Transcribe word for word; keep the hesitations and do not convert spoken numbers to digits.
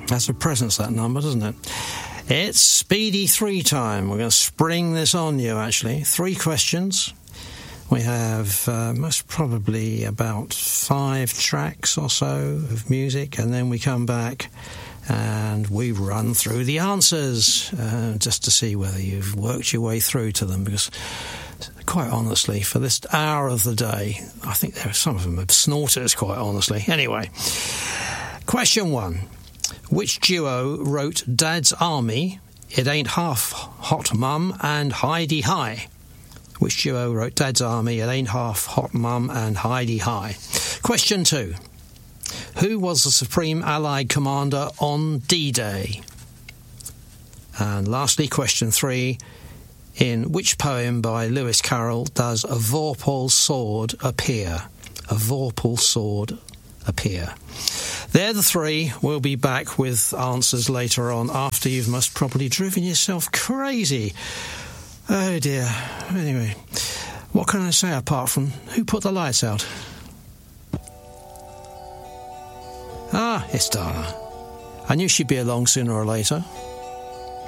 That's a presence, that number, doesn't it? It's Speedy Three time. We're going to spring this on you, actually. Three questions. We have uh, most probably about five tracks or so of music, and then we come back and we run through the answers uh, just to see whether you've worked your way through to them, because quite honestly, for this hour of the day, I think there are some of them are snorters, quite honestly. Anyway, question one. Which duo wrote Dad's Army, It Ain't Half Hot Mum and Hi-de-Hi? Which duo wrote Dad's Army, It Ain't Half Hot Mum and Hi-de-Hi? Question two. Who was the Supreme Allied Commander on D-Day? And lastly, question three. In which poem by Lewis Carroll does a Vorpal sword appear? A Vorpal sword appear. They're the three. We'll be back with answers later on after you've most probably driven yourself crazy. Oh dear. Anyway, what can I say apart from who put the lights out? Ah, it's Dana. I knew she'd be along sooner or later.